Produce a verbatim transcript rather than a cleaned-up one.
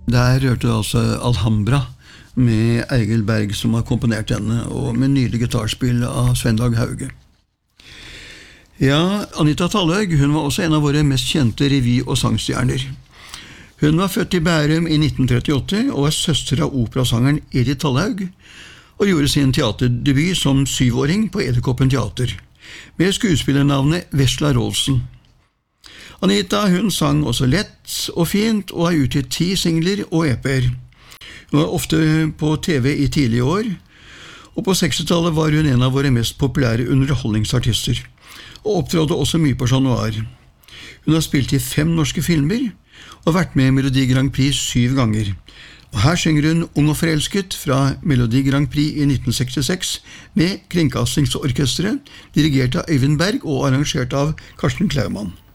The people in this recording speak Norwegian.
Der hørte du altså Alhambra med Egil Berg som har komponert denne, og med nydelig gitarspill av Svendag Hauge. Ja, Anita Tallhaug, hun var også en av våre mest kjente revy- og sangstjerner. Hun var født i Bærum i nitten trettiåtte og er søster av operasangeren Edith Tallhaug, og gjorde sin teaterdebut som syvåring på Edderkoppen Teater, med skuespillernavnet Vesla Rolfsen. Anita, hun sang også lett og fint, og har utgitt ti singler og E P-er. Hun var ofte på T V i tidlige år, og på sekstitallet var hun en av våre mest populære underholdningsartister, og opptrådte også mye på Chat Noir. Hun har spilt i fem norske filmer, og vært med i Melodi Grand Prix syv ganger. Og her synger hun Ung og forelsket fra Melodi Grand Prix i nitten sekstiseks med Kringkastingsorkestret, dirigert av Øyvind Berg og arrangert av Karsten Klaumann.